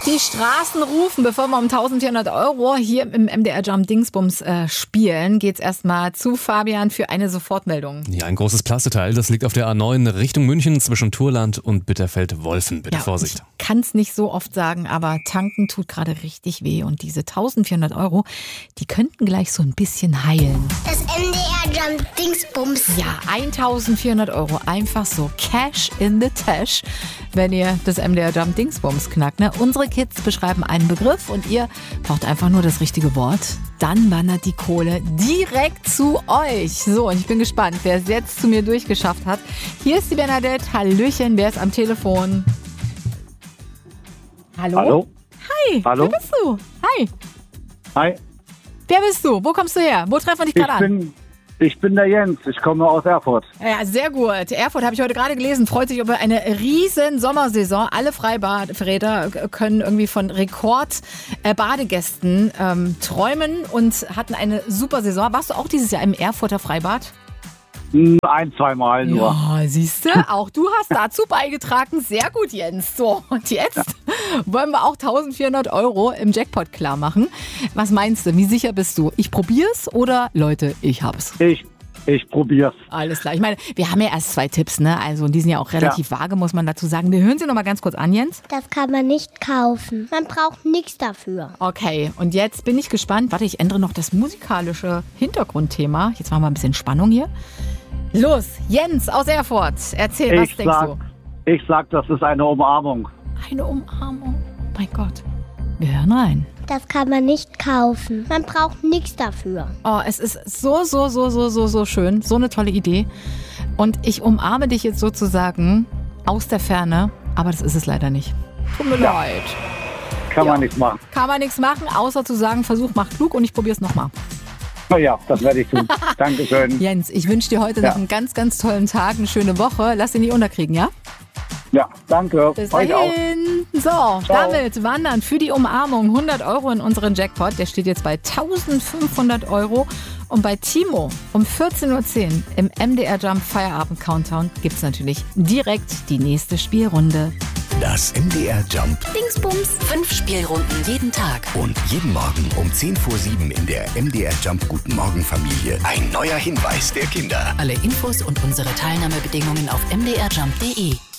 Die Straßen rufen, bevor wir um 1400 € hier im MDR Jump Dingsbums spielen, geht's erstmal zu Fabian für eine Sofortmeldung. Ja, ein großes Plasteteil, das liegt auf der A9 Richtung München zwischen Turland und Bitterfeld-Wolfen. Bitte Vorsicht. Ich kann es nicht so oft sagen, aber tanken tut gerade richtig weh und diese 1400 €, die könnten gleich so ein bisschen heilen. Das MDR Jump Dingsbums. Ja, 1400 €, einfach so Cash in the Tash, wenn ihr das MDR Jump Dingsbums knackt. Ne? Unsere Kids beschreiben einen Begriff und ihr braucht einfach nur das richtige Wort. Dann wandert die Kohle direkt zu euch. So, und ich bin gespannt, wer es jetzt zu mir durchgeschafft hat. Hier ist die Bernadette. Hallöchen, wer ist am Telefon? Hallo? Hallo? Hi, Hallo? wer bist du? Hi. Hi, Wer bist du? Wo kommst du her? Wo treffen wir dich gerade an? ich bin der Jens, ich komme aus Erfurt. Ja, sehr gut. Erfurt habe ich heute gerade gelesen, freut sich über eine riesen Sommersaison. Alle Freibadräder können irgendwie von Rekord-Badegästen träumen und hatten eine super Saison. Warst du auch dieses Jahr im Erfurter Freibad? 1-2 Mal nur. Ja, siehst du, auch du hast dazu beigetragen. Sehr gut, Jens. So, und jetzt wollen wir auch 1400 € im Jackpot klar machen. Was meinst du? Wie sicher bist du? Ich probier's oder Leute, ich hab's? Ich probier's. Alles klar. Ich meine, wir haben ja erst 2 Tipps, ne? Also, die sind ja auch relativ vage, muss man dazu sagen. Wir hören sie noch mal ganz kurz an, Jens. Das kann man nicht kaufen. Man braucht nichts dafür. Okay, und jetzt bin ich gespannt. Warte, ich ändere noch das musikalische Hintergrundthema. Jetzt machen wir ein bisschen Spannung hier. Los, Jens aus Erfurt. Erzähl, was denkst du? Ich sag, das ist eine Umarmung. Eine Umarmung. Mein Gott. Wir hören rein. Das kann man nicht kaufen. Man braucht nichts dafür. Oh, es ist so schön. So eine tolle Idee. Und ich umarme dich jetzt sozusagen aus der Ferne. Aber das ist es leider nicht. Tut mir leid. Kann man nichts machen. Kann man nichts machen, außer zu sagen, Versuch macht klug und ich probiere es nochmal. Na ja, das werde ich tun. Dankeschön. Jens, ich wünsche dir heute noch einen ganz, ganz tollen Tag, eine schöne Woche. Lass dich nicht unterkriegen, ja? Ja, danke. Bis Euch auch. dahin. So, damit wandern für die Umarmung 100 € in unseren Jackpot. Der steht jetzt bei 1500 €. Und bei Timo um 14:10 Uhr im MDR Jump Feierabend Countdown gibt es natürlich direkt die nächste Spielrunde. Das MDR Jump Dingsbums. 5 Spielrunden jeden Tag. und jeden Morgen um 7:10 in der MDR Jump Guten Morgen Familie ein neuer Hinweis der Kinder. Alle Infos und unsere Teilnahmebedingungen auf mdrjump.de.